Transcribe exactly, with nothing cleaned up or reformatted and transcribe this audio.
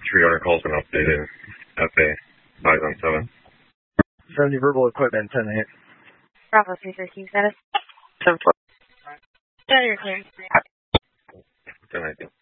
radar call's been updated. F A, five on seven. seventy verbal equipment, ten eight. Bravo three fifteen status. ten four. Yeah, you're clear. ten nineteen.